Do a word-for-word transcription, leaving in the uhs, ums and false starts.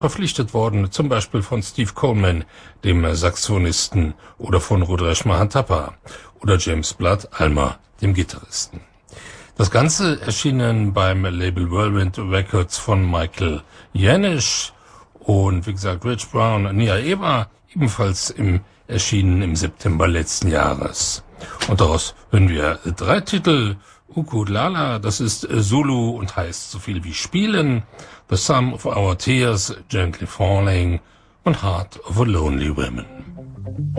verpflichtet worden, zum Beispiel von Steve Coleman, dem Saxophonisten, oder von Rudrash Mahantapa oder James Blood Almer, dem Gitarristen. Das Ganze erschienen beim Label Whirlwind Records von Michael Janisch und wie gesagt Rich Brown und Nia Eba, ebenfalls im, erschienen im September letzten Jahres. Und daraus hören wir drei Titel. Ukulala, das ist Zulu und heißt so viel wie Spielen. The Sum of Our Tears, Gently Falling und Heart of a Lonely Woman.